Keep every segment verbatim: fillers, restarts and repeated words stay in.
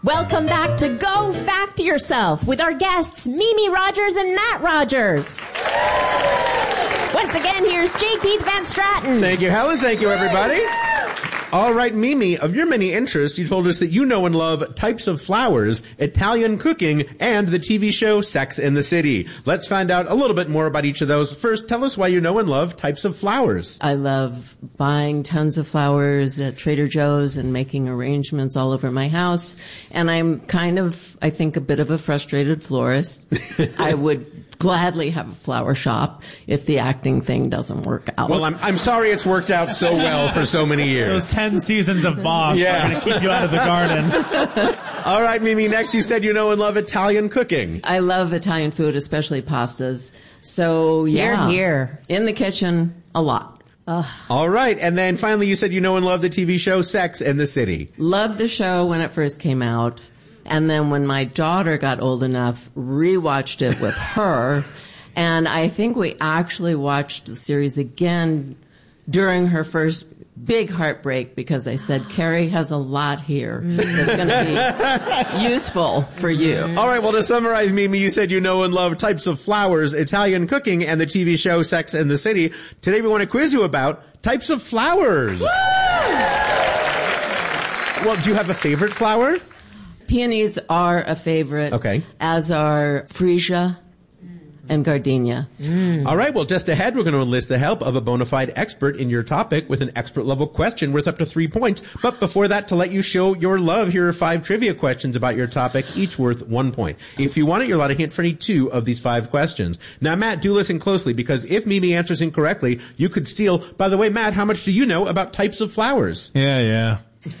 Welcome back to Go Fact Yourself with our guests, Mimi Rogers and Matt Rogers. Once again, here's J. Keith Van Straten. Thank you, Helen. Thank you, everybody. All right, Mimi, of your many interests, you told us that you know and love types of flowers, Italian cooking, and the T V show Sex and the City. Let's find out a little bit more about each of those. First, tell us why you know and love types of flowers. I love buying tons of flowers at Trader Joe's and making arrangements all over my house. And I'm kind of, I think, a bit of a frustrated florist. I would gladly have a flower shop if the acting thing doesn't work out. Well, I'm I'm sorry it's worked out so well for so many years. Those ten seasons of Bosch yeah. are going to keep you out of the garden. All right, Mimi, next you said you know and love Italian cooking. I love Italian food, especially pastas. So, yeah. Here, here. In the kitchen, a lot. Ugh. All right, and then finally you said you know and love the T V show Sex and the City. Loved the show when it first came out. And then when my daughter got old enough, rewatched it with her. And I think we actually watched the series again during her first big heartbreak because I said, Carrie has a lot here that's going to be useful for you. All right, well, to summarize, Mimi, you said you know and love types of flowers, Italian cooking, and the T V show Sex and the City. Today we want to quiz you about types of flowers. Woo! Well, do you have a favorite flower? Peonies are a favorite. Okay. As are freesia and gardenia. Mm. All right, well, just ahead, we're going to enlist the help of a bona fide expert in your topic with an expert-level question worth up to three points. But before that, to let you show your love, here are five trivia questions about your topic, each worth one point. If you want it, you're allowed to hint for any two of these five questions. Now, Matt, do listen closely, because if Mimi answers incorrectly, you could steal. By the way, Matt, how much do you know about types of flowers? Yeah, yeah.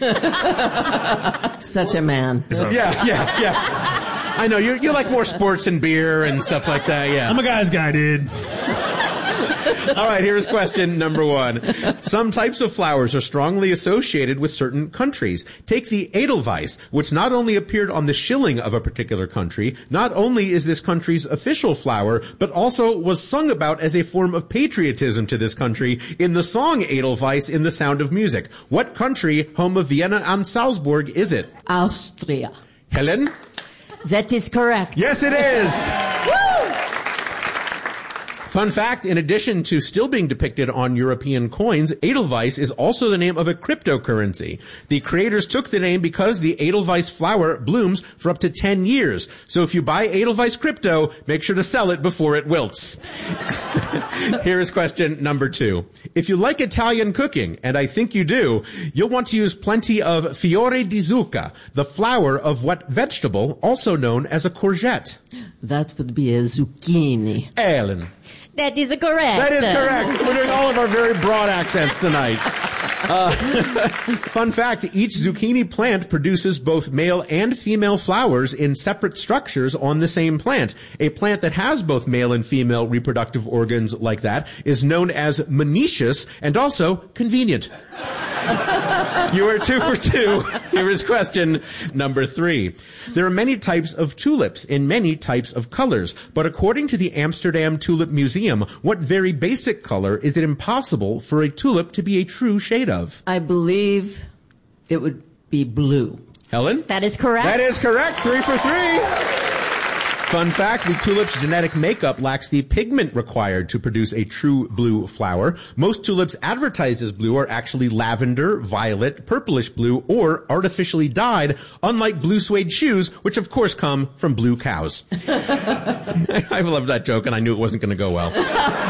Such a man. Yeah, yeah, yeah. I know, you you like more sports and beer and stuff like that, yeah. I'm a guy's guy, dude. All right, here's question number one. Some types of flowers are strongly associated with certain countries. Take the Edelweiss, which not only appeared on the shilling of a particular country, not only is this country's official flower, but also was sung about as a form of patriotism to this country in the song Edelweiss in The Sound of Music. What country, home of Vienna and Salzburg, is it? Austria. Helen? That is correct. Yes, it is. Fun fact, in addition to still being depicted on European coins, Edelweiss is also the name of a cryptocurrency. The creators took the name because the Edelweiss flower blooms for up to ten years. So if you buy Edelweiss crypto, make sure to sell it before it wilts. Here is question number two. If you like Italian cooking, and I think you do, you'll want to use plenty of fiore di zucca, the flower of what vegetable, also known as a courgette? That would be a zucchini. Ellen. That is correct. That is correct. We're doing all of our very broad accents tonight. Uh, fun fact, each zucchini plant produces both male and female flowers in separate structures on the same plant. A plant that has both male and female reproductive organs like that is known as monoecious and also convenient. You are two for two. Here is question number three. There are many types of tulips in many types of colors, but according to the Amsterdam Tulip Museum, what very basic color is it impossible for a tulip to be a true shade of? I believe it would be blue. Helen? That is correct. That is correct. Three for three. Fun fact, the tulip's genetic makeup lacks the pigment required to produce a true blue flower. Most tulips advertised as blue are actually lavender, violet, purplish blue, or artificially dyed, unlike blue suede shoes, which of course come from blue cows. I love that joke, and I knew it wasn't going to go well.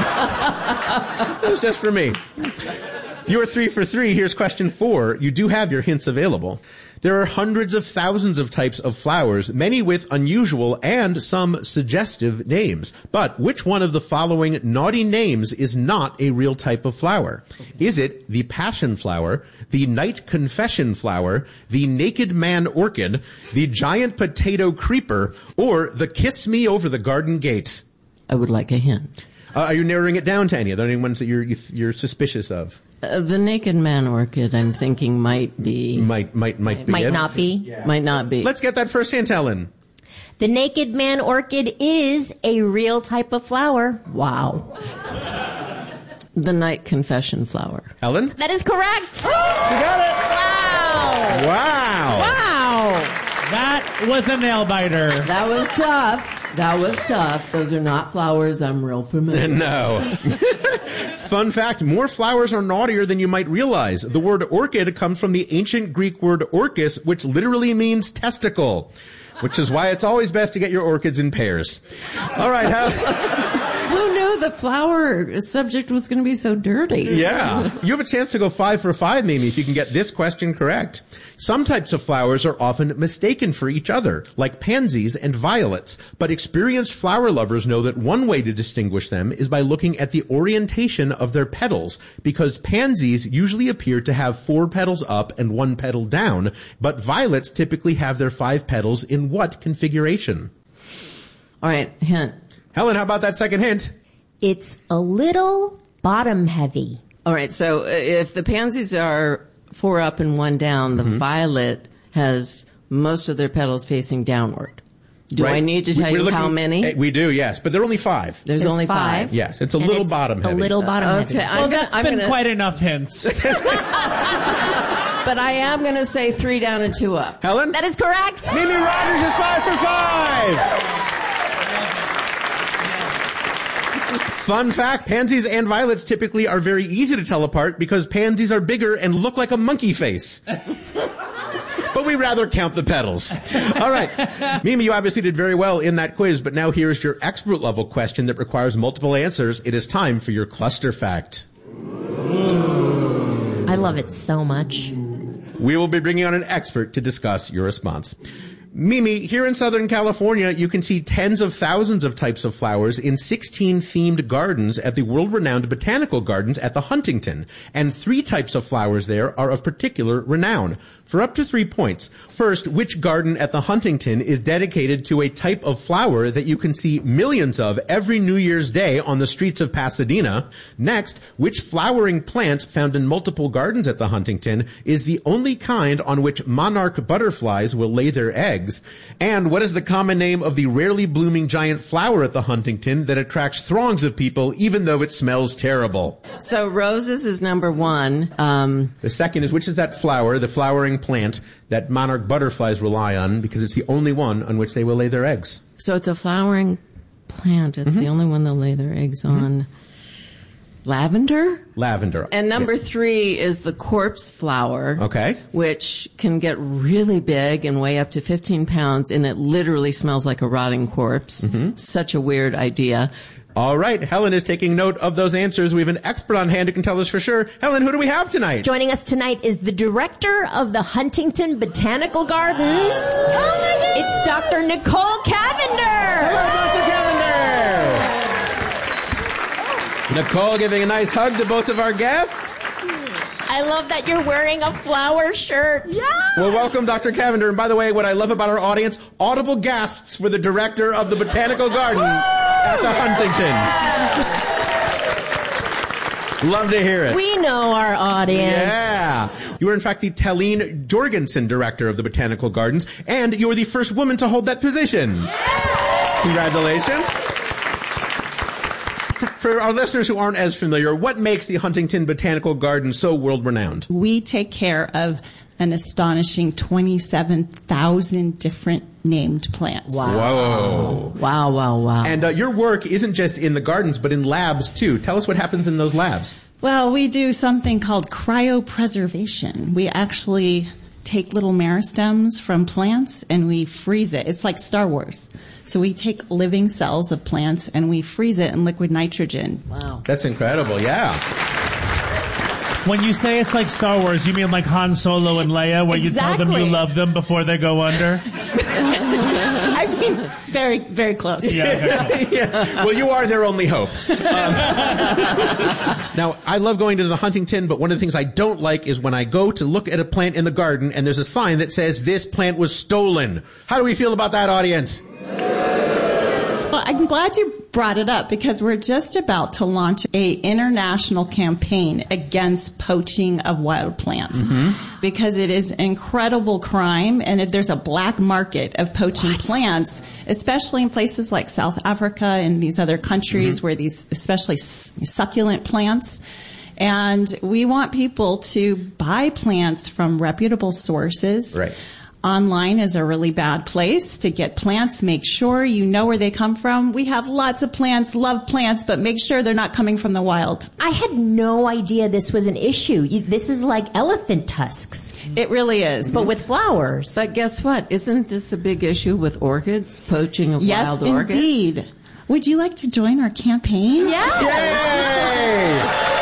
It was just for me. You're three for three. Here's question four. You do have your hints available. There are hundreds of thousands of types of flowers, many with unusual and some suggestive names. But which one of the following naughty names is not a real type of flower? Is it the passion flower, the night confession flower, the naked man orchid, the giant potato creeper, or the kiss me over the garden gate? I would like a hint. Uh, are you narrowing it down to any? Are there any ones that you're you're suspicious of? Uh, the naked man orchid, I'm thinking might be. Might might might be. Might it. not be. Yeah. Might not be. Let's get that first hint, Helen. The naked man orchid is a real type of flower. Wow. The night confession flower. Helen? That is correct. You got it. Wow. Wow. Wow. That was a nail biter. That was tough. That was tough. Those are not flowers I'm real familiar with. No. Fun fact, more flowers are naughtier than you might realize. The word orchid comes from the ancient Greek word orchis, which literally means testicle, which is why it's always best to get your orchids in pairs. All right, how... Who knew the flower subject was going to be so dirty? Yeah. You have a chance to go five for five, Mimi, if you can get this question correct. Some types of flowers are often mistaken for each other, like pansies and violets. But experienced flower lovers know that one way to distinguish them is by looking at the orientation of their petals, because pansies usually appear to have four petals up and one petal down, but violets typically have their five petals in what configuration? All right, hint. Helen, how about that second hint? It's a little bottom heavy. All right, so uh, if the pansies are four up and one down, the mm-hmm. violet has most of their petals facing downward. Do right. I need to tell We're you looking, how many? We do, yes, but there are only five. There's, There's only five. five. Yes, it's a and little it's bottom heavy. A little bottom uh, heavy. Okay, well, I'm that's gonna, been gonna, quite enough hints. But I am going to say three down and two up. Helen? That is correct. Mimi Rogers is five for five. Fun fact, pansies and violets typically are very easy to tell apart because pansies are bigger and look like a monkey face. But we rather count the petals. All right. Mimi, you obviously did very well in that quiz, but now here's your expert level question that requires multiple answers. It is time for your cluster fact. I love it so much. We will be bringing on an expert to discuss your response. Mimi, here in Southern California, you can see tens of thousands of types of flowers in sixteen themed gardens at the world-renowned Botanical Gardens at the Huntington. And three types of flowers there are of particular renown. For up to three points. First, which garden at the Huntington is dedicated to a type of flower that you can see millions of every New Year's Day on the streets of Pasadena? Next, which flowering plant found in multiple gardens at the Huntington is the only kind on which monarch butterflies will lay their eggs? And what is the common name of the rarely blooming giant flower at the Huntington that attracts throngs of people even though it smells terrible? So roses is number one. Um, the second is, which is that flower, the flowering plant that monarch butterflies rely on because it's the only one on which they will lay their eggs. So it's a flowering plant. It's mm-hmm. the only one they'll lay their eggs mm-hmm. on. Lavender? Lavender. And number yeah. three is the corpse flower. Okay. Which can get really big and weigh up to fifteen pounds, and it literally smells like a rotting corpse. Mm-hmm. Such a weird idea. All right. Helen is taking note of those answers. We have an expert on hand who can tell us for sure. Helen, who do we have tonight? Joining us tonight is the director of the Huntington Botanical Gardens. Oh my God. It's Doctor Nicole Cavender. Hello, Doctor Cavender. Nicole giving a nice hug to both of our guests. I love that you're wearing a flower shirt. Yeah. Well, welcome, Doctor Cavender. And by the way, what I love about our audience, audible gasps for the director of the Botanical Gardens at the Huntington. Love to hear it. We know our audience. Yeah. You are, in fact, the Telene Jorgensen director of the Botanical Gardens, and you are the first woman to hold that position. Yeah. Congratulations. For our listeners who aren't as familiar, what makes the Huntington Botanical Garden so world-renowned? We take care of an astonishing twenty-seven thousand different named plants. Wow. Whoa. Wow, wow, wow. And uh, your work isn't just in the gardens, but in labs, too. Tell us what happens in those labs. Well, we do something called cryopreservation. We actually take little meristems from plants and we freeze it. It's like Star Wars. So we take living cells of plants and we freeze it in liquid nitrogen. Wow. That's incredible, yeah. When you say it's like Star Wars, you mean like Han Solo and Leia, where exactly. you tell them you love them before they go under? I mean, very, very close. Yeah, very close. Yeah. Well, you are their only hope. Um, now, I love going to the Huntington, but one of the things I don't like is when I go to look at a plant in the garden and there's a sign that says this plant was stolen. How do we feel about that, audience? Well, I'm glad you brought it up because we're just about to launch a international campaign against poaching of wild plants mm-hmm. because it is incredible crime, and if there's a black market of poaching what? plants, especially in places like South Africa and these other countries mm-hmm. where these especially succulent plants. And we want people to buy plants from reputable sources. Right. online is a really bad place to get plants. Make sure you know where they come from. We have lots of plants, love plants, but make sure they're not coming from the wild. I had no idea this was an issue. You- This is like elephant tusks, It really is. but with flowers. But guess what? Isn't this a big issue with orchids, poaching of yes, wild orchids? indeed. Would you like to join our campaign? Yeah. Yay!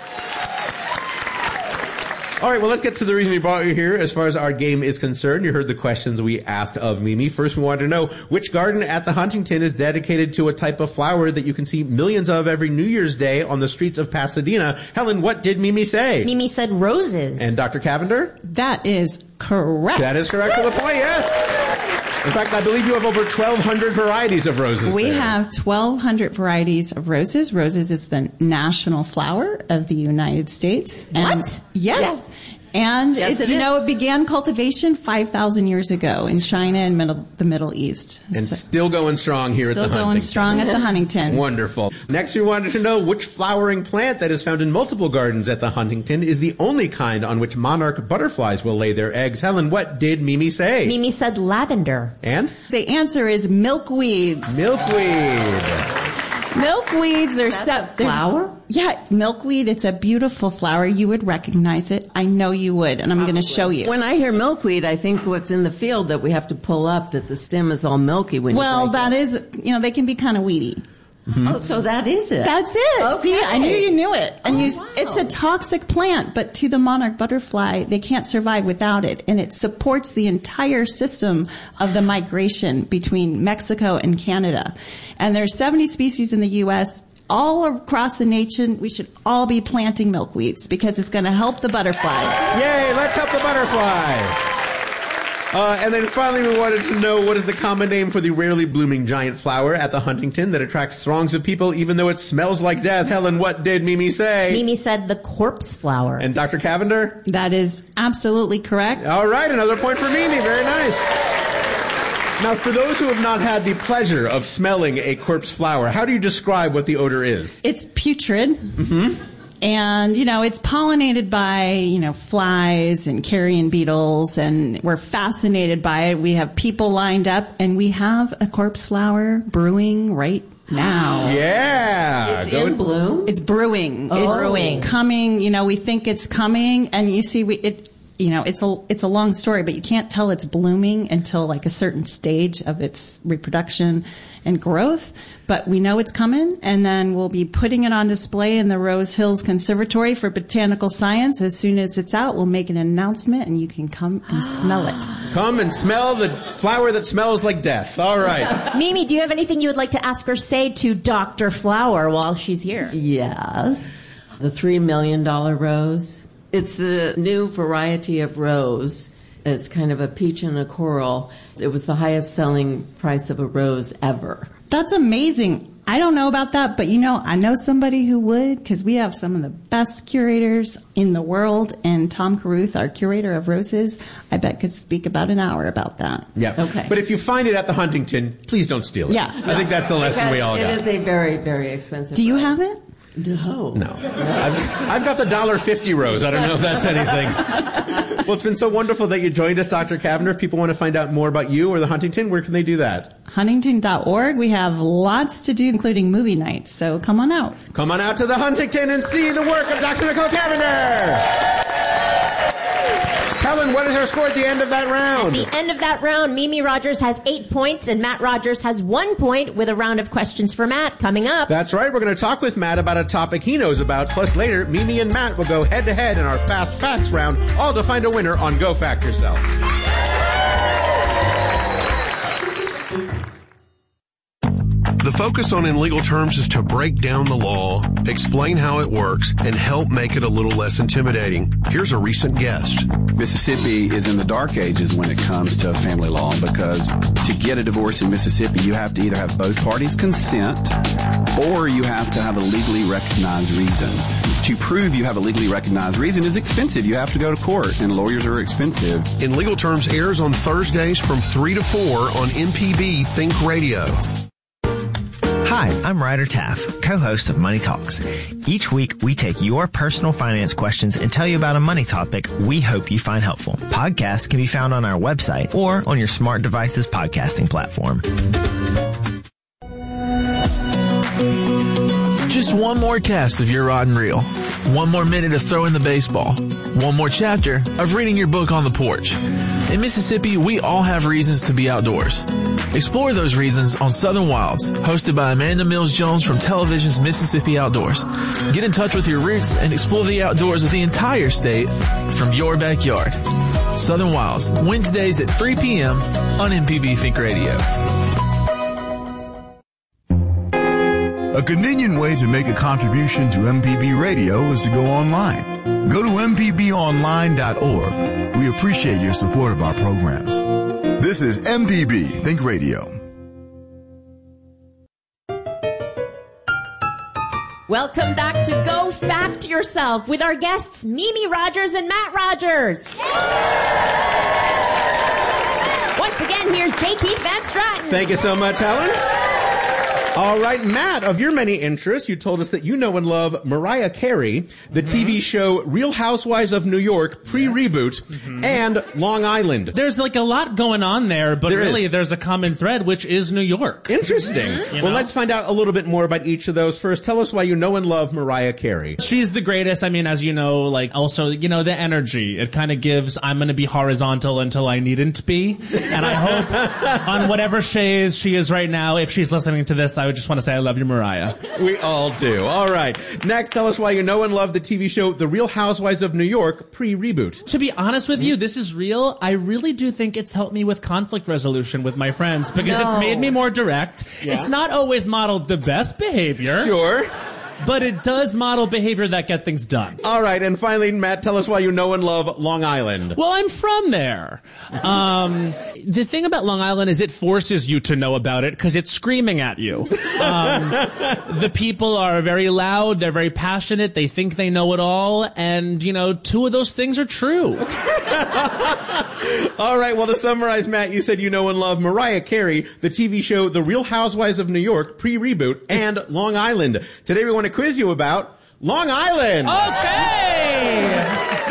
All right, well, let's get to the reason we brought you here. As far as our game is concerned, you heard the questions we asked of Mimi. First, we wanted to know which garden at the Huntington is dedicated to a type of flower that you can see millions of every New Year's Day on the streets of Pasadena. Helen, what did Mimi say? Mimi said roses. And Doctor Cavender? That is correct. That is correct for the point, yes. In fact, I believe you have over twelve hundred varieties of roses We there. have twelve hundred varieties of roses. Roses is the national flower of the United States. And What? Yes. Yes. And Yes, it, it you is. know, it began cultivation five thousand years ago in China and middle, the Middle East. And So- still going strong here still at the going Huntington. strong at the Huntington. Wonderful. Next, we wanted to know which flowering plant that is found in multiple gardens at the Huntington is the only kind on which monarch butterflies will lay their eggs. Helen, what did Mimi say? Mimi said lavender. And? The answer is milkweeds. Milkweed. Milkweeds are That's so, a flower? Yeah, milkweed. It's a beautiful flower. You would recognize it. I know you would, and I'm going to show you. When I hear milkweed, I think what's in the field that we have to pull up, that the stem is all milky when well, you break that it. is, you know, they can be kind of weedy. Oh, so that is it. That's it. Okay. See, I knew you knew it. And Oh, you, wow. it's a toxic plant, but to the monarch butterfly, they can't survive without it. And it supports the entire system of the migration between Mexico and Canada. And there's seventy species in the U S all across the nation. We should all be planting milkweeds because it's going to help the butterflies. Yay, let's help the butterfly. Uh, and then finally we wanted to know what is the common name for the rarely blooming giant flower at the Huntington that attracts throngs of people even though it smells like death. Helen, what did Mimi say? Mimi said the corpse flower. And Doctor Cavender? That is absolutely correct. All right, another point for Mimi. Very nice. Now, for those who have not had the pleasure of smelling a corpse flower, how do you describe what the odor is? It's putrid. Mm-hmm. And, you know, it's pollinated by, you know, flies and carrion beetles, and we're fascinated by it. We have people lined up, and we have a corpse flower brewing right now. Yeah. It's Go- in bloom. It's brewing. Oh. It's Brewing. coming. You know, we think it's coming, and you see, we it. You know, it's a it's a long story, but you can't tell it's blooming until like a certain stage of its reproduction and growth. But we know it's coming, and then we'll be putting it on display in the Rose Hills Conservatory for Botanical Science. As soon as it's out, we'll make an announcement, and you can come and smell it. Come and smell the flower that smells like death. All right. Mimi, do you have anything you would like to ask or say to Doctor Flower while she's here? Yes. The three million dollar rose. It's a new variety of rose. It's kind of a peach and a coral. It was the highest selling price of a rose ever. That's amazing. I don't know about that, but you know, I know somebody who would, because we have some of the best curators in the world, and Tom Caruth, our curator of roses, I bet could speak about an hour about that. Yeah. Okay. But if you find it at the Huntington, please don't steal it. Yeah. I think that's the lesson we all It got. is a very, very expensive Do you rose. have it? No. No. I've, I've got the one dollar fifty rose. I don't know if that's anything. Well, it's been so wonderful that you joined us, Doctor Cavender. If people want to find out more about you or the Huntington, where can they do that? Huntington dot org. We have lots to do, including movie nights, so come on out. Come on out to the Huntington and see the work of Doctor Nicole Cavender. Helen, what is our score at the end of that round? At the end of that round, Mimi Rogers has eight points and Matt Rogers has one point with a round of questions for Matt coming up. That's right. We're going to talk with Matt about a topic he knows about. Plus later, Mimi and Matt will go head to head in our Fast Facts round, all to find a winner on Go Fact Yourself. The focus on In Legal Terms is to break down the law, explain how it works, and help make it a little less intimidating. Here's a recent guest. Mississippi is in the dark ages when it comes to family law, because to get a divorce in Mississippi, you have to either have both parties consent or you have to have a legally recognized reason. To prove you have a legally recognized reason is expensive. You have to go to court, and lawyers are expensive. In Legal Terms airs on Thursdays from three to four on M P B Think Radio. Hi, I'm Ryder Taff, co-host of Money Talks. Each week, we take your personal finance questions and tell you about a money topic we hope you find helpful. Podcasts can be found on our website or on your smart device's podcasting platform. Just one more cast of Your Rotten Reel. One more minute of throwing the baseball. One more chapter of reading your book on the porch. In Mississippi, we all have reasons to be outdoors. Explore those reasons on Southern Wilds, hosted by Amanda Mills Jones from television's Mississippi Outdoors. Get in touch with your roots and explore the outdoors of the entire state from your backyard. Southern Wilds, Wednesdays at three p.m. on M P B Think Radio. A convenient way to make a contribution to M P B Radio is to go online. Go to m p b online dot org. We appreciate your support of our programs. This is M P B Think Radio. Welcome back to Go Fact Yourself with our guests Mimi Rogers and Matt Rogers. Once again, here's J. Keith Van Stratton. Thank you so much, Helen. All right, Matt, of your many interests, you told us that you know and love Mariah Carey, the mm-hmm. T V show Real Housewives of New York pre-reboot, yes. mm-hmm. and Long Island. There's like a lot going on there, but there really is. There's a common thread, which is New York. Interesting. Mm-hmm. Well, know? let's find out a little bit more about each of those. First, tell us why you know and love Mariah Carey. She's the greatest. I mean, as you know, like also, you know, the energy. It kind of gives, I'm going to be horizontal until I needn't be. And I hope on whatever phase she is right now, if she's listening to this, I would just want to say I love you, Mariah. We all do. All right. Next, tell us why you know and love the T V show The Real Housewives of New York pre-reboot. To be honest with you, this is real. I really do think it's helped me with conflict resolution with my friends because no. it's made me more direct. Yeah. It's not always modeled the best behavior. Sure. But it does model behavior that get things done. All right, and finally, Matt, tell us why you know and love Long Island. Well, I'm from there. Um, the thing about Long Island is it forces you to know about it because it's screaming at you. Um, the people are very loud, they're very passionate, they think they know it all, and, you know, two of those things are true. All right, well, to summarize, Matt, you said you know and love Mariah Carey, the T V show The Real Housewives of New York pre-reboot, and Long Island. Today we want to quiz you about Long Island. Okay.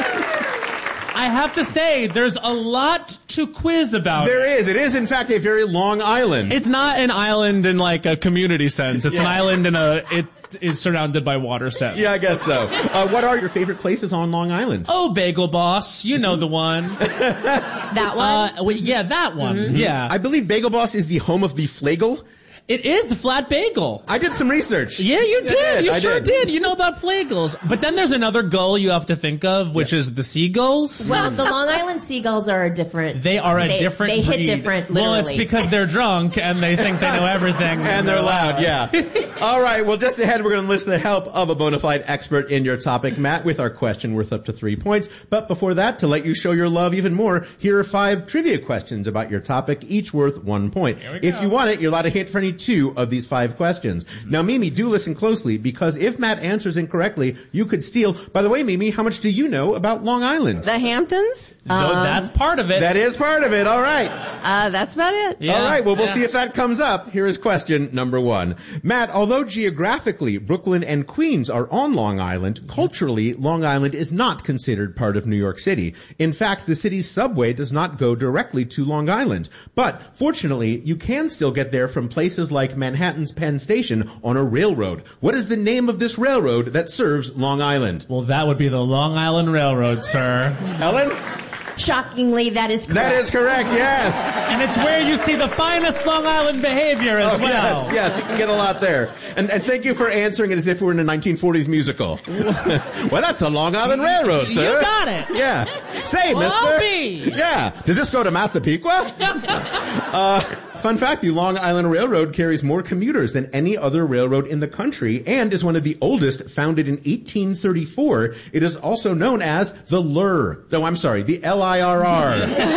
I have to say, there's a lot to quiz about. There is. It is, in fact, a very long island. It's not an island in like a community sense. It's yeah. an island in a, it is surrounded by water sense. Yeah, I guess so. Uh, what are your favorite places on Long Island? Oh, Bagel Boss. You know the one. That one? Uh, wait, yeah, that one. Mm-hmm. Yeah. I believe Bagel Boss is the home of the flagel. It is the flat bagel. I did some research. Yeah, you did. did. You I sure did. did. You know about flagels. But then there's another gull you have to think of, which yeah. is the seagulls. Well, the Long Island seagulls are a different. They are a they, different They breed. hit different, literally. Well, it's because they're drunk and they think they know everything. and they're loud, yeah. All right, well, just ahead, we're going to enlist the help of a bona fide expert in your topic, Matt, with our question worth up to three points. But before that, to let you show your love even more, here are five trivia questions about your topic, each worth one point. If you want it, you're allowed to hit for any two of these five questions. Now, Mimi, do listen closely, because if Matt answers incorrectly, you could steal. By the way, Mimi, how much do you know about Long Island? The Hamptons? No, um, that's part of it. That is part of it. All right. Uh, that's about it. Yeah, All right. Well, we'll yeah. see if that comes up. Here is question number one. Matt, although geographically Brooklyn and Queens are on Long Island, culturally, Long Island is not considered part of New York City. In fact, the city's subway does not go directly to Long Island. But fortunately, you can still get there from places like Manhattan's Penn Station on a railroad. What is the name of this railroad that serves Long Island? Well, that would be the Long Island Railroad, sir. Helen? Shockingly, that is correct. That is correct, yes. And it's where you see the finest Long Island behavior as oh, well. Yes, yes, you can get a lot there. And, and thank you for answering it as if we were in a nineteen forties musical. Well, that's the Long Island Railroad, sir. You got it. Yeah. Say, well, mister. I'll be. Yeah. Does this go to Massapequa? uh, fun fact, the Long Island Railroad carries more commuters than any other railroad in the country and is one of the oldest, founded in eighteen thirty-four. It is also known as the L R. No, I'm sorry, the L I R R.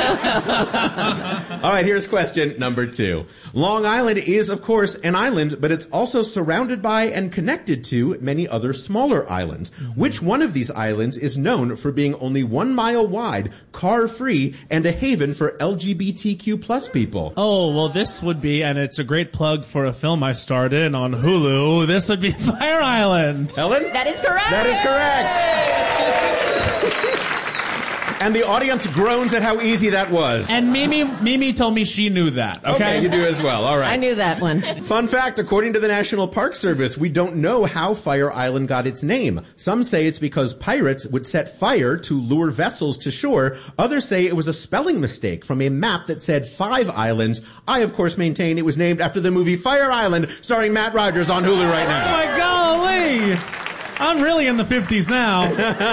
All right, here's question number two. Long Island is, of course, an island, but it's also surrounded by and connected to many other smaller islands. Mm-hmm. Which one of these islands is known for being only one mile wide, car-free, and a haven for L G B T Q plus people? Oh, well, this would be, and it's a great plug for a film I starred in on Hulu, this would be Fire Island. Ellen? That is correct. That is correct. And the audience groans at how easy that was. And Mimi Mimi told me she knew that, okay? Okay, you do as well. All right. I knew that one. Fun fact, according to the National Park Service, we don't know how Fire Island got its name. Some say it's because pirates would set fire to lure vessels to shore. Others say it was a spelling mistake from a map that said five islands. I, of course, maintain it was named after the movie Fire Island, starring Matt Rogers on Hulu right now. Oh my golly! I'm really in the fifties now.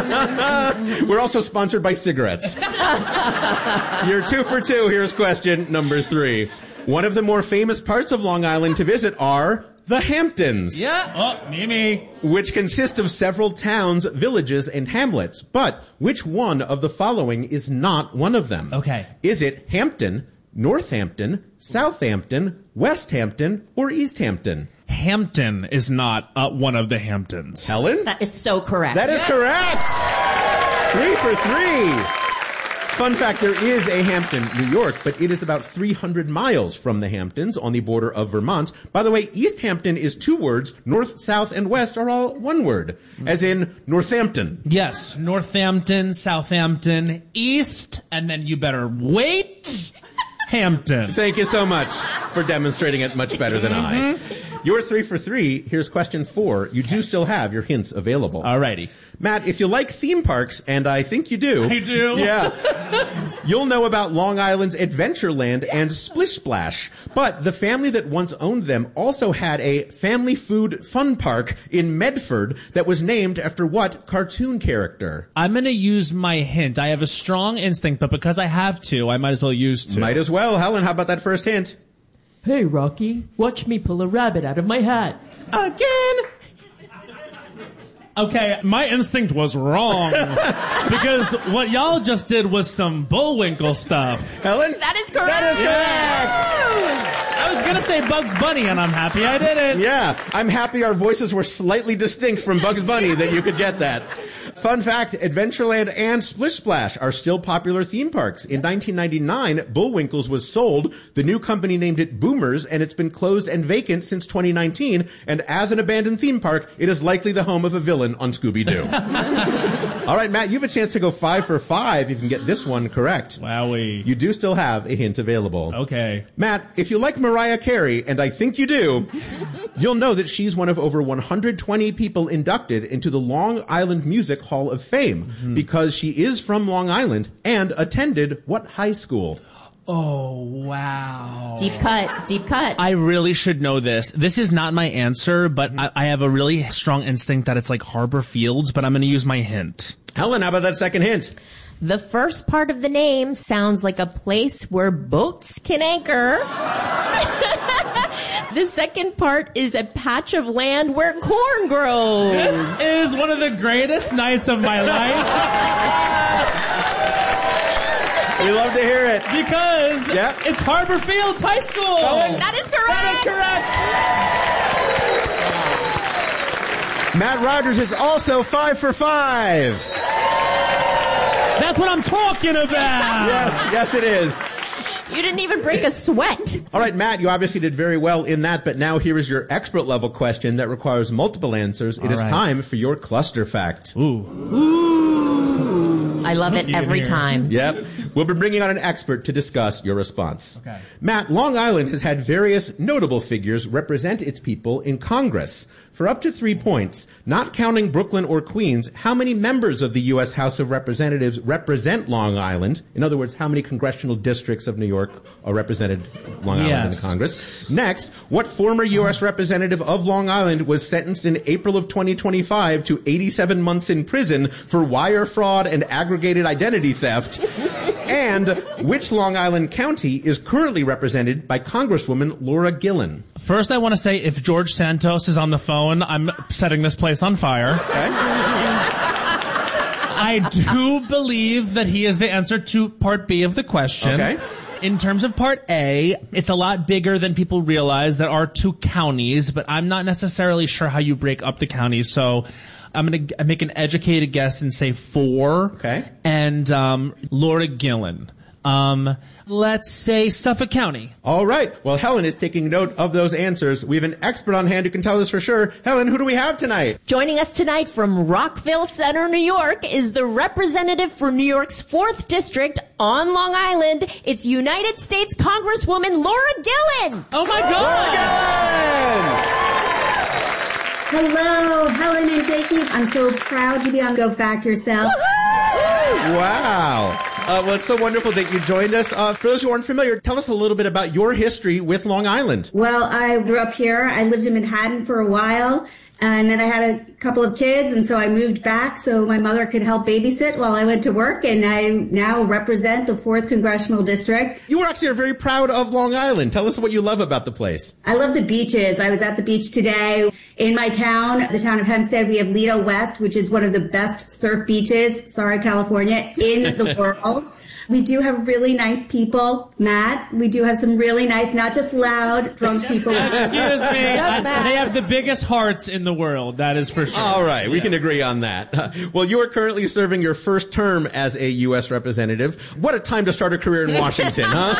We're also sponsored by cigarettes. You're two for two. Here's question number three. One of the more famous parts of Long Island to visit are the Hamptons. Yeah. Oh, Mimi. Which consist of several towns, villages, and hamlets. But which one of the following is not one of them? Okay. Is it Hampton, Northampton, Southampton, West Hampton, or East Hampton? Hampton is not uh, one of the Hamptons. Helen? That is so correct. That is correct! Three for three. Fun fact, there is a Hampton, New York, but it is about three hundred miles from the Hamptons on the border of Vermont. By the way, East Hampton is two words. North, South, and West are all one word, as in Northampton. Yes, Northampton, Southampton, East, and then you better wait, Hampton. Thank you so much for demonstrating it much better than I. You're three for three. Here's question four. You do still have your hints available. Alrighty. Matt, if you like theme parks, and I think you do. I do. Yeah. You'll know about Long Island's Adventureland and Splish Splash. But the family that once owned them also had a family food fun park in Medford that was named after what cartoon character? I'm gonna use my hint. I have a strong instinct, but because I have to, I might as well use two. Might as well. Helen, how about that first hint? Hey, Rocky, watch me pull a rabbit out of my hat. Again? Okay, my instinct was wrong. Because what y'all just did was some Bullwinkle stuff. Helen? That is correct. That is correct. I was gonna say Bugs Bunny, and I'm happy I did it. Yeah, I'm happy our voices were slightly distinct from Bugs Bunny that you could get that. Fun fact, Adventureland and Splish Splash are still popular theme parks. In nineteen ninety-nine, Bullwinkle's was sold. The new company named it Boomers, and it's been closed and vacant since twenty nineteen. And as an abandoned theme park, it is likely the home of a villain on Scooby-Doo. All right, Matt, you have a chance to go five for five if you can get this one correct. Wowie. You do still have a hint available. Okay. Matt, if you like Mariah Carey, and I think you do, you'll know that she's one of over one hundred twenty people inducted into the Long Island Music Hall of Fame mm-hmm. because she is from Long Island and attended what high school? Oh, wow. Deep cut, deep cut. I really should know this. This is not my answer, but mm-hmm. I, I have a really strong instinct that it's like Harbor Fields, but I'm going to use my hint. Helen, how about that second hint? The first part of the name sounds like a place where boats can anchor. The second part is a patch of land where corn grows. This is one of the greatest nights of my life. We love to hear it. Because yep. it's Harbor Fields High School. Helen, that is correct. That is correct. Matt Rogers is also five for five. That's what I'm talking about. Yes, yes it is. You didn't even break a sweat. All right, Matt, you obviously did very well in that, but now here is your expert level question that requires multiple answers. It All is right. time for your cluster fact. Ooh. Ooh. I love it every time. Yep. We'll be bringing on an expert to discuss your response. Okay. Matt, Long Island has had various notable figures represent its people in Congress. For up to three points, not counting Brooklyn or Queens, how many members of the U S House of Representatives represent Long Island? In other words, how many congressional districts of New York are represented Long Island yes. in Congress? Next, what former U S representative of Long Island was sentenced in April of twenty twenty-five to eighty-seven months in prison for wire fraud and aggregated identity theft? And which Long Island county is currently represented by Congresswoman Laura Gillen? First, I want to say if George Santos is on the phone, I'm setting this place on fire. Okay. I do believe that he is the answer to part B of the question. Okay. In terms of part A, it's a lot bigger than people realize. There are two counties, but I'm not necessarily sure how you break up the counties, so I'm going to make an educated guess and say four. Okay. And um, Laura Gillen. Um, let's say Suffolk County. All right. Well, Helen is taking note of those answers. We have an expert on hand who can tell us for sure. Helen, who do we have tonight? Joining us tonight from Rockville Center, New York, is the representative for New York's fourth District on Long Island. It's United States Congresswoman Laura Gillen. Oh, my God. Laura Gillen! Hello, Helen and Jakey. I'm so proud to be on Go Fact Yourself. Wow. Uh, well, it's so wonderful that you joined us. Uh, for those who aren't familiar, tell us a little bit about your history with Long Island. Well, I grew up here. I lived in Manhattan for a while. And then I had a couple of kids, and so I moved back so my mother could help babysit while I went to work, and I now represent the fourth Congressional District. You actually are very proud of Long Island. Tell us what you love about the place. I love the beaches. I was at the beach today. In my town, the town of Hempstead, we have Lido West, which is one of the best surf beaches, sorry, California, in the world. We do have really nice people, Matt. We do have some really nice, not just loud, drunk people. Excuse me. I, they have the biggest hearts in the world. That is for sure. All right. We yeah. can agree on that. Uh, well, you are currently serving your first term as a U S representative. What a time to start a career in Washington, huh?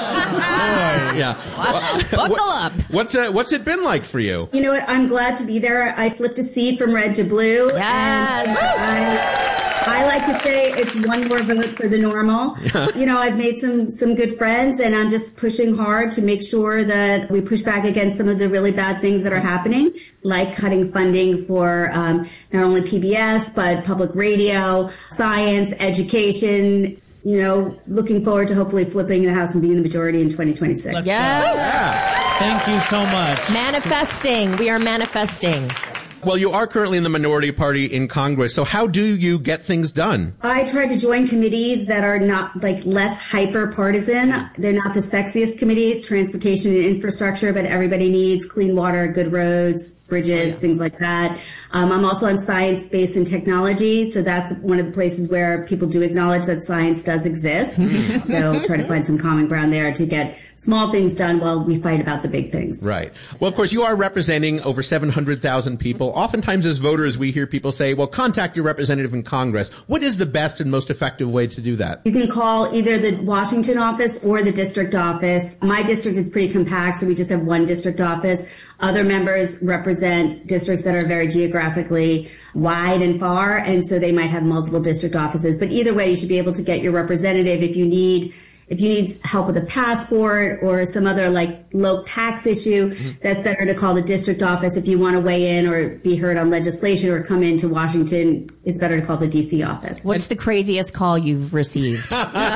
yeah. Wow. Buckle what, up. What's, uh, what's it been like for you? You know what? I'm glad to be there. I flipped a seat from red to blue. Yes. And I, I like to say it's one more vote for the normal. You know, I've made some, some good friends, and I'm just pushing hard to make sure that we push back against some of the really bad things that are happening, like cutting funding for um, not only P B S, but public radio, science, education. You know, looking forward to hopefully flipping the House and being the majority in twenty twenty-six. Yes. Yeah. Thank you so much. Manifesting. We are manifesting. Well, you are currently in the minority party in Congress, so how do you get things done? I try to join committees that are not, like, less hyper partisan. They're not the sexiest committees, transportation and infrastructure, but everybody needs clean water, good roads, bridges, things like that. Um, I'm also on science, space, and technology, so that's one of the places where people do acknowledge that science does exist. So try to find some common ground there to get small things done while we fight about the big things. Right. Well, of course, you are representing over seven hundred thousand people. Oftentimes as voters, we hear people say, well, contact your representative in Congress. What is the best and most effective way to do that? You can call either the Washington office or the district office. My district is pretty compact, so we just have one district office. Other members represent districts that are very geographically wide and far, and so they might have multiple district offices. But either way, you should be able to get your representative if you need If you need help with a passport or some other like low tax issue, mm-hmm. that's better to call the district office. If you want to weigh in or be heard on legislation or come into Washington, it's better to call the D C office. What's the craziest call you've received?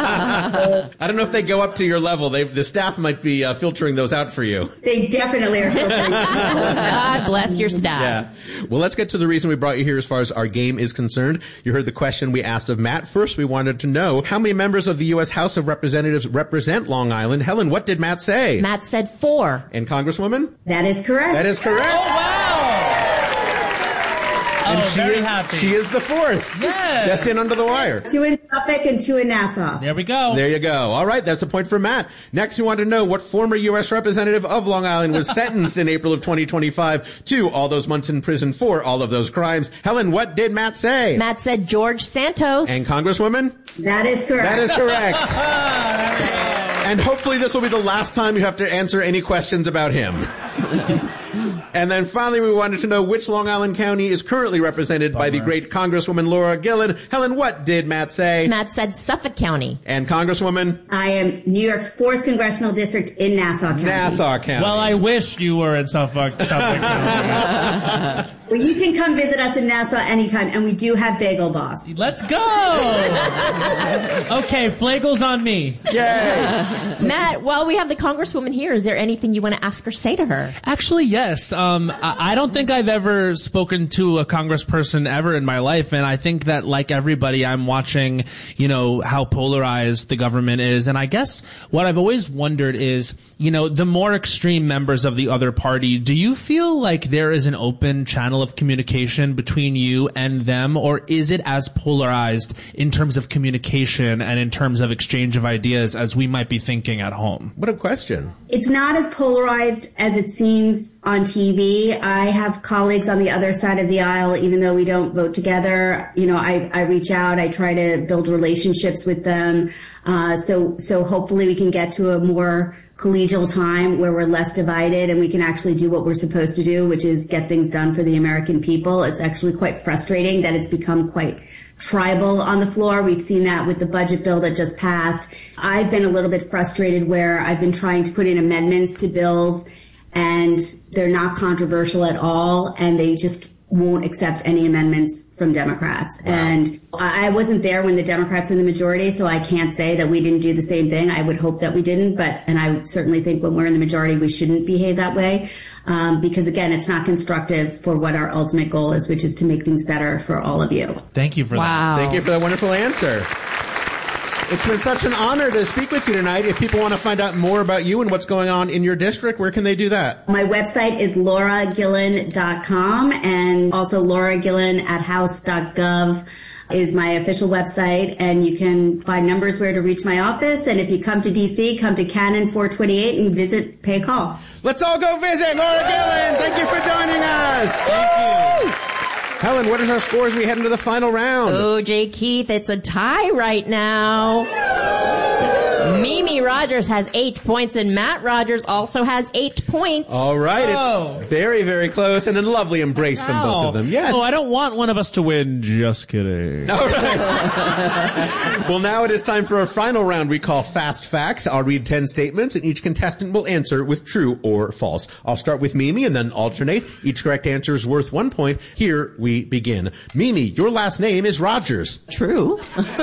I don't know if they go up to your level. They, the staff might be uh, filtering those out for you. They definitely are filtering. God bless your staff. Yeah. Well, let's get to the reason we brought you here as far as our game is concerned. You heard the question we asked of Matt. First, we wanted to know how many members of the U S House of Representatives represent Long Island. Helen, what did Matt say? Matt said four. And Congresswoman? That is correct. That is correct. Oh, wow. And oh, she very is, happy. She is the fourth. Yes. Just in under the wire. Two in Suffolk and two in Nassau. There we go. There you go. All right, that's a point for Matt. Next, we want to know what former U S representative of Long Island was sentenced in April of twenty twenty-five to all those months in prison for all of those crimes. Helen, what did Matt say? Matt said George Santos. And Congresswoman? That is correct. That is correct. And hopefully this will be the last time you have to answer any questions about him. And then finally, we wanted to know which Long Island county is currently represented Bummer. by the great Congresswoman Laura Gillen. Helen, what did Matt say? Matt said Suffolk County. And Congresswoman? I am New York's fourth congressional district in Nassau County. Nassau County. Well, I wish you were in Suffolk, Suffolk County. Well, you can come visit us in Nassau anytime, and we do have Bagel Boss. Let's go! Okay, Flagel's on me. Yay! Matt, while we have the Congresswoman here, is there anything you want to ask or say to her? Actually, yes. Um, I, I don't think I've ever spoken to a congressperson ever in my life, and I think that, like everybody, I'm watching, you know, how polarized the government is, and I guess what I've always wondered is, you know, the more extreme members of the other party, do you feel like there is an open channel channel of communication between you and them, or is it as polarized in terms of communication and in terms of exchange of ideas as we might be thinking at home? What a question. It's not as polarized as it seems on T V. I have colleagues on the other side of the aisle, even though we don't vote together. You know, I, I reach out, I try to build relationships with them. Uh, so, so hopefully we can get to a more collegial time where we're less divided and we can actually do what we're supposed to do, which is get things done for the American people. It's actually quite frustrating that it's become quite tribal on the floor. We've seen that with the budget bill that just passed. I've been a little bit frustrated where I've been trying to put in amendments to bills and they're not controversial at all, and they just won't accept any amendments from Democrats. Wow. And I wasn't there when the Democrats were in the majority, so I can't say that we didn't do the same thing. I would hope that we didn't, but, and I certainly think when we're in the majority, we shouldn't behave that way. Um, because again, it's not constructive for what our ultimate goal is, which is to make things better for all of you. Thank you for wow. that. Thank you for that wonderful answer. It's been such an honor to speak with you tonight. If people want to find out more about you and what's going on in your district, where can they do that? My website is laura gillen dot com, and also laura gillen at house dot gov is my official website, and you can find numbers where to reach my office. And if you come to D C, come to Cannon four twenty-eight and visit, pay a call. Let's all go visit Laura Gillen. Thank you for joining us. Thank you. Helen, what are our scores as we head into the final round? Oh, Jay Keith, it's a tie right now. Mimi Rogers has eight points and Matt Rogers also has eight points. All right, oh. It's very, very close and a lovely embrace no. from both of them. Yes. Oh, I don't want one of us to win. Just kidding. All right. Well, now it is time for our final round we call Fast Facts. I'll read ten statements and each contestant will answer with true or false. I'll start with Mimi and then alternate. Each correct answer is worth one point. Here we begin. Mimi, your last name is Rogers. True.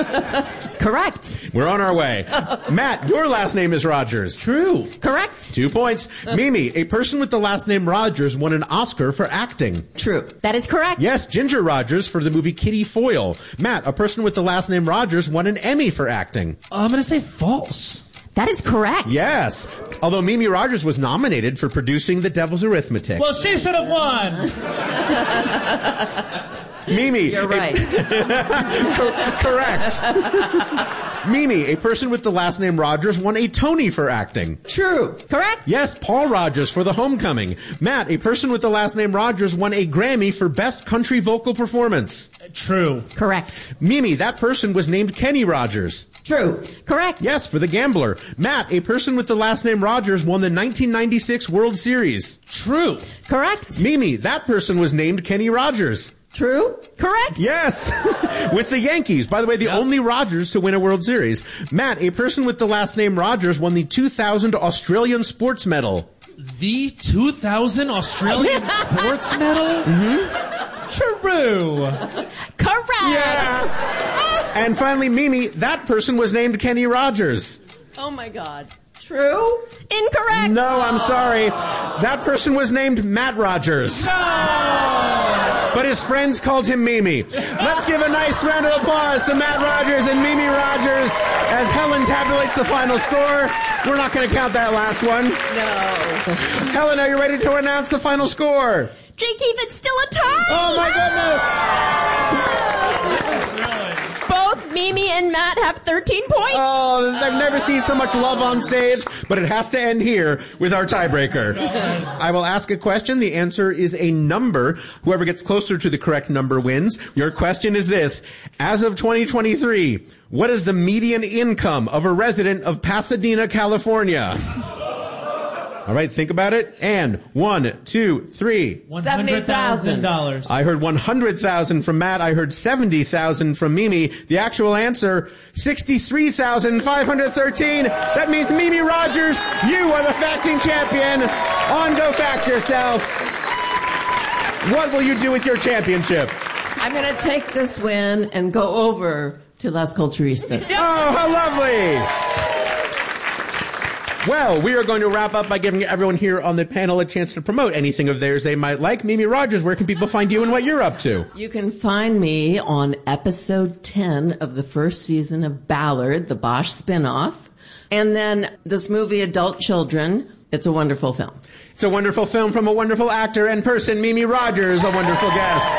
Correct. We're on our way. Matt, your last name is Rogers. True. Correct. Two points. Mimi, a person with the last name Rogers won an Oscar for acting. True. That is correct. Yes, Ginger Rogers for the movie Kitty Foyle. Matt, a person with the last name Rogers won an Emmy for acting. I'm going to say false. That is correct. Yes. Although Mimi Rogers was nominated for producing The Devil's Arithmetic. Well, she should have won. Mimi. You're right. Co- correct. Mimi, a person with the last name Rogers won a Tony for acting. True. Correct. Yes, Paul Rogers for The Homecoming. Matt, a person with the last name Rogers won a Grammy for Best Country Vocal Performance. True. Correct. Mimi, that person was named Kenny Rogers. True. Correct. Yes, for The Gambler. Matt, a person with the last name Rogers won the nineteen ninety-six World Series. True. Correct. Mimi, that person was named Kenny Rogers. True. Correct. Yes. With the Yankees. By the way, the yep. only Rogers to win a World Series. Matt, a person with the last name Rogers won the two thousand Australian Sports Medal. The two thousand Australian Sports Medal? Mm-hmm. True. Correct. Yes. And finally, Mimi, that person was named Kenny Rogers. Oh my God. True? Incorrect. No, I'm sorry. That person was named Matt Rogers. No! But his friends called him Mimi. Let's give a nice round of applause to Matt Rogers and Mimi Rogers as Helen tabulates the final score. We're not going to count that last one. No. Helen, are you ready to announce the final score? Jay Keith, it's still a tie. Oh my goodness. Both Mimi and Matt have thirteen points. Oh, I've never seen so much love on stage, but it has to end here with our tiebreaker. I will ask a question. The answer is a number. Whoever gets closer to the correct number wins. Your question is this. As of twenty twenty-three, what is the median income of a resident of Pasadena, California? All right, think about it. And one, two, three. one hundred thousand dollars. I heard one hundred thousand dollars from Matt. I heard seventy thousand dollars from Mimi. The actual answer, sixty-three thousand five hundred thirteen dollars. That means Mimi Rogers, you are the facting champion. On, go fact yourself. What will you do with your championship? I'm going to take this win and go over to Las Culturistas. Oh, how lovely. Well, we are going to wrap up by giving everyone here on the panel a chance to promote anything of theirs they might like. Mimi Rogers, where can people find you and what you're up to? You can find me on episode ten of the first season of Ballard, the Bosch spinoff. And then this movie, Adult Children, It's a wonderful film. It's a wonderful film from a wonderful actor and person, Mimi Rogers, a wonderful guest.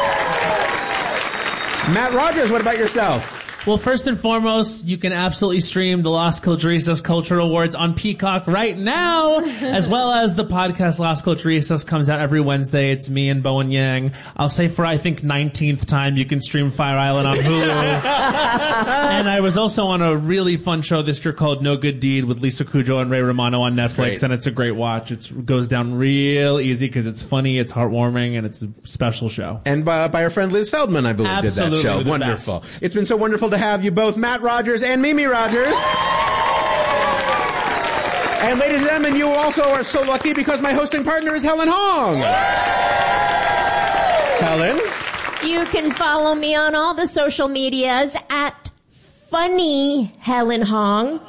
Matt Rogers, what about yourself? Well, first and foremost, you can absolutely stream the Las Culturistas Cultural Awards on Peacock right now, as well as the podcast Las Culturistas comes out every Wednesday. It's me and Bowen Yang. I'll say for, I think, nineteenth time, you can stream Fire Island on Hulu. And I was also on a really fun show this year called No Good Deed with Lisa Kudrow and Ray Romano on Netflix, and it's a great watch. It's, it goes down real easy because it's funny, it's heartwarming, and it's a special show. And by, by our friend Liz Feldman, I believe, Absolutely did that show. Wonderful. Best. It's been so wonderful to have you both, Matt Rogers and Mimi Rogers. And ladies and gentlemen, you also are so lucky because my hosting partner is Helen Hong. Helen? You can follow me on all the social medias at Funny Helen Hong.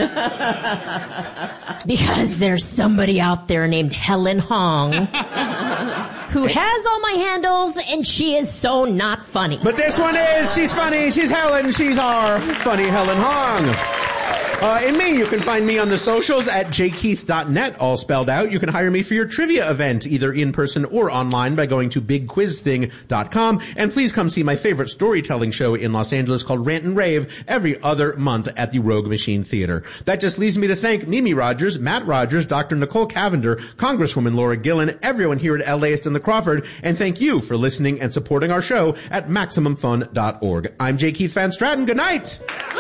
Because there's somebody out there named Helen Hong who has all my handles, and she is so not funny. But this one is. She's funny. She's Helen. She's our funny Helen Hong. Uh, and me, you can find me on the socials at j keith dot net, all spelled out. You can hire me for your trivia event, either in person or online, by going to big quiz thing dot com. And please come see my favorite storytelling show in Los Angeles called Rant and Rave every other month at the Rogue Machine Theater. That just leaves me to thank Mimi Rogers, Matt Rogers, Doctor Nicole Cavender, Congresswoman Laura Gillen, everyone here at LAist and the Crawford, and thank you for listening and supporting our show at maximum fun dot org. I'm J. Keith Van Stratton. Good night.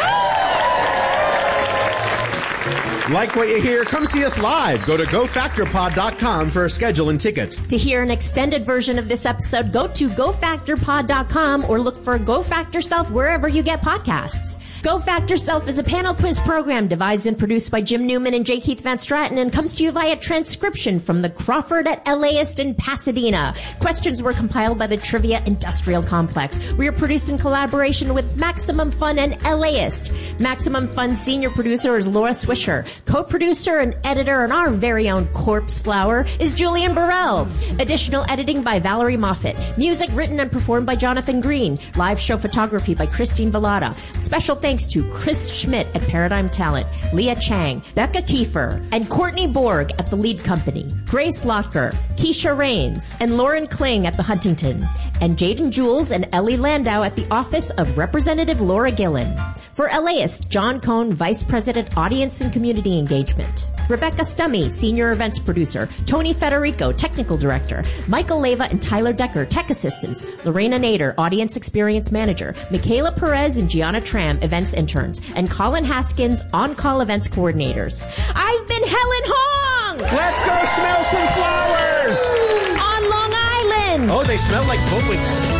Like what you hear? Come see us live. Go to go factor pod dot com for a schedule and tickets. To hear an extended version of this episode, go to go factor pod dot com or look for Go Factor Self wherever you get podcasts. Go Factor Self is a panel quiz program devised and produced by Jim Newman and J. Keith Van Stratton and comes to you via transcription from the Crawford at LAist in Pasadena. Questions were compiled by the Trivia Industrial Complex. We are produced in collaboration with Maximum Fun and LAist. Maximum Fun senior producer is Laura Swisher. Co-producer and editor and our very own corpse flower is Julian Burrell. Additional editing by Valerie Moffat. Music written and performed by Jonathan Green. Live show photography by Christine Vallada. Special thanks to Chris Schmidt at Paradigm Talent, Leah Chang, Becca Kiefer, and Courtney Borg at The Lead Company. Grace Locker, Keisha Rains, and Lauren Kling at The Huntington. And Jaden Jules and Ellie Landau at the Office of Representative Laura Gillen. For LAist, John Cohn, Vice President, Audience and Community Engagement. Rebecca Stummy, Senior Events Producer. Tony Federico, Technical Director. Michael Leva and Tyler Decker, Tech Assistants. Lorena Nader, Audience Experience Manager. Michaela Perez and Gianna Tram, Events Interns. And Colin Haskins, On-Call Events Coordinators. I've been Helen Hong! Let's go smell some flowers! On Long Island! Oh, they smell like bullwhips.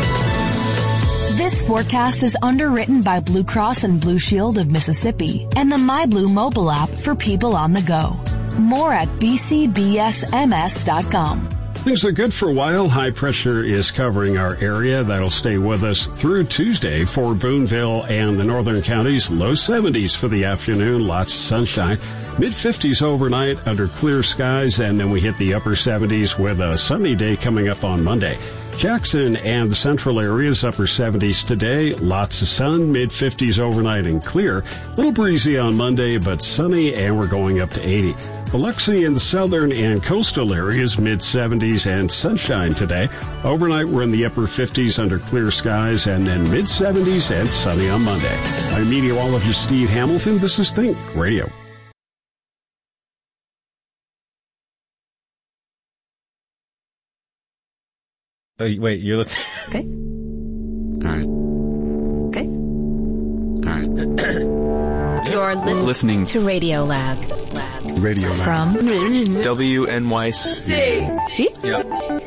This forecast is underwritten by Blue Cross and Blue Shield of Mississippi and the MyBlue mobile app for people on the go. More at b c b s m s dot com. Things are good for a while. High pressure is covering our area. That'll stay with us through Tuesday for Boonville and the northern counties. Low seventies for the afternoon. Lots of sunshine. mid fifties overnight under clear skies, and then we hit the upper seventies with a sunny day coming up on Monday. Jackson and the central areas, upper seventies today. Lots of sun, mid fifties overnight and clear. Little breezy on Monday, but sunny, and we're going up to eighty. Biloxi in the southern and coastal areas, mid seventies and sunshine today. Overnight, we're in the upper fifties under clear skies, and then mid seventies and sunny on Monday. I'm meteorologist Steve Hamilton. This is Think Radio. Oh, wait, you're listening. Okay. All right. Okay. All right. You're listening, listening to Radio Lab. Lab. Radio Lab. From W N Y C. See? Yeah.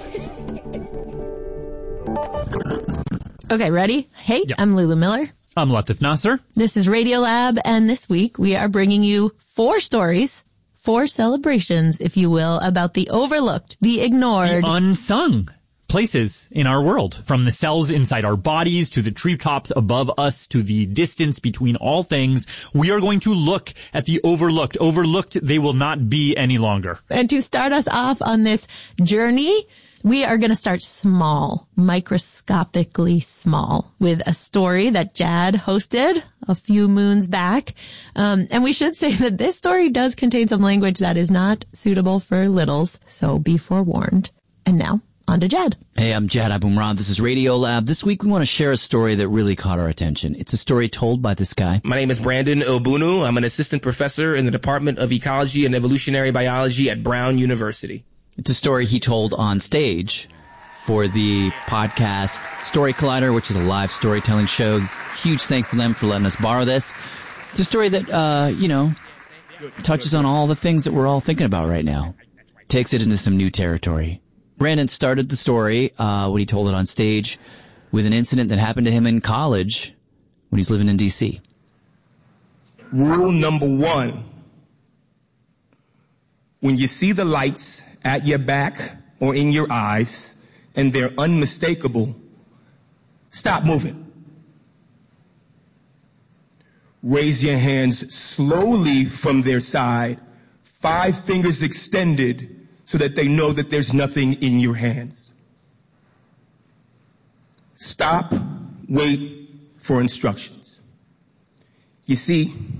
Okay, ready? Hey, Yeah. I'm Lulu Miller. I'm Latif Nasser. This is Radio Lab, and this week we are bringing you four stories, four celebrations, if you will, about the overlooked, the ignored, the unsung, places in our world, from the cells inside our bodies to the treetops above us to the distance between all things. We are going to look at the overlooked. Overlooked they will not be any longer. And to start us off on this journey, we are going to start small, microscopically small, with a story that Jad hosted a few moons back. Um, and we should say that this story does contain some language that is not suitable for littles, so be forewarned. And now, on to Jad. Hey, I'm Jad Abumrad. This is Radiolab. This week we want to share a story that really caught our attention. It's a story told by this guy. My name is Brandon Obunu. I'm an assistant professor in the Department of Ecology and Evolutionary Biology at Brown University. It's a story he told on stage for the podcast Story Collider, which is a live storytelling show. Huge thanks to them for letting us borrow this. It's a story that, uh, you know, touches on all the things that we're all thinking about right now. Takes it into some new territory. Brandon started the story, uh, when he told it on stage, with an incident that happened to him in college when he was living in D C. Rule number one. When you see the lights at your back or in your eyes, and they're unmistakable, stop moving. Raise your hands slowly from their side, five fingers extended, so that they know that there's nothing in your hands. Stop, wait for instructions. You see,